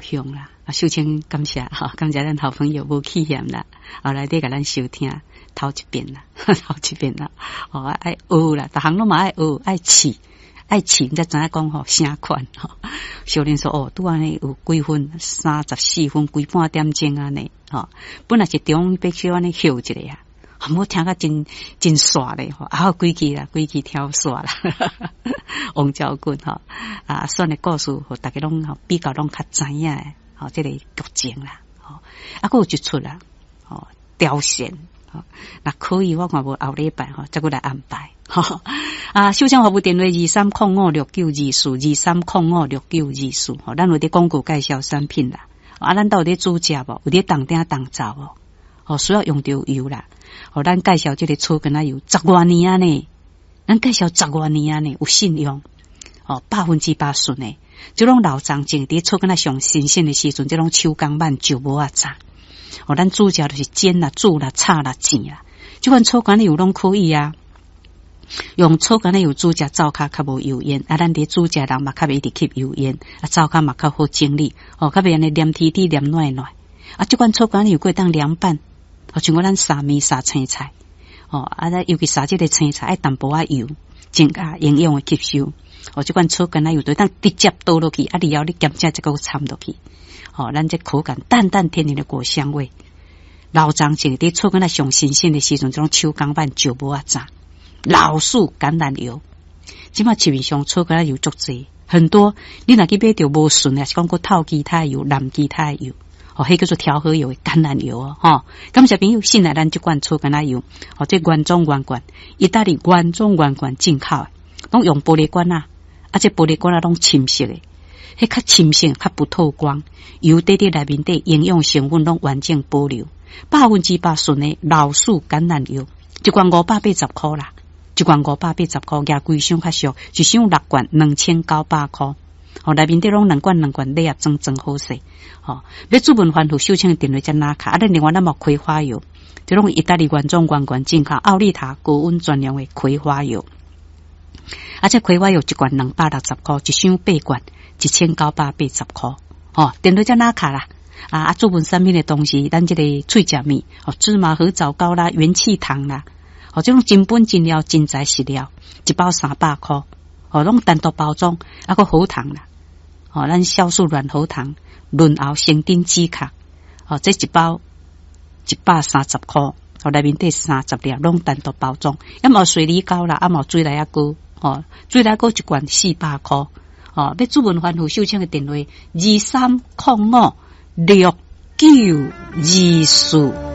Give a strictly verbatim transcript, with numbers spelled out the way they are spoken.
向啦。啊，秀清感谢哈，感谢咱好朋友无气嫌啦，后来得甲咱收听头一遍啦，头一遍啦，哦爱学啦，逐项拢嘛爱学，爱试。爱试，才知影讲吼啥款吼。小林说哦，拄安尼有几分，三十四分，几半点钟安尼吼。本来是中必须安尼休一下啊，好听个真真煞咧吼，啊有几期啦，几期跳煞啦。王昭君吼啊，选的故事，互大家拢吼比较拢较知影诶，吼这个剧情啦，吼啊，佫有一出啦，吼凋线。哦，那可以，我看无后礼拜吼，再过来安排。吼啊，秀清服务电话二三零五六九二四二三零五六九二四。吼，咱有啲广告介绍产品啦。啊，咱都有啲煮食无，有啲当鼎当灶哦。哦，需要用到油啦。哦，咱介绍这个草根仔油，十多年啊呢。咱介绍十多年啊呢，有信用。哦，百分之百顺诶。这种老长种伫草根仔上新鲜的时阵，这种手工慢就无啊炸。哦，咱煮食就是煎啦、煮啦、炒啦、煎啦，即款草干的油拢可以啊。用草干的油煮食灶骹较无油烟，啊，咱伫煮食人嘛较袂直吸油烟，啊，灶骹嘛较好整理，哦，较袂安尼黏贴贴、黏软软。啊，即款草干的油可以当凉拌，哦，像我咱沙面、沙青菜，哦，啊，咱尤其沙即个青菜爱淡薄仔油，增加营养的吸收。哦，即款草干的油对当直接倒落去，啊，然后你咸食一个掺落去。哦，咱这口感淡淡甜甜的果香味，老长种伫草根仔上新鲜的时阵，这种手工版就无啊炸。老树橄榄油，即马市面上草根仔油足济，很多你若去买着无顺的，是讲个透基态油、蓝基态油，哦，迄叫做调和油的橄榄油哦，吼、哦。感谢朋友信赖咱这罐草根仔油，哦，这原装原罐，意大利原装原罐进口的，拢用玻璃罐啊，啊，这玻璃罐啊拢深色的。迄较深色、较不透光，油底底内面底营养成分拢完整保留，百分之百纯的老树橄榄油，一罐五百八十块啦，一罐五百八十块，价贵箱较俗，一箱六罐两千九百块。哦，内面底拢两罐两罐，礼盒装装好势。哦，要主文番薯秀清电话才拿卡，啊，咱另外咱冇葵花油，这种意大利原装原罐进口奥利塔高温专用的葵花油，而且葵花油一罐两百六十块，一箱八罐。一千九百八十块，哦，电话才拿卡啦，啊啊，做文产品的东西，咱这个脆食面，哦，芝麻和枣糕啦，元气糖啦，哦，这种真本真料真材实料，一包三百块，哦，拢单独包装，啊个喉糖啦，哦，咱酵素软喉糖，润喉生丁止卡，哦，这一包一百三十块，哦，内面底三十粒，拢单独包装，要么水梨膏啦，啊么水来啊膏，哦，水来膏一罐四百块。哦，要主文番薯秀清的电话二三零五六九二四。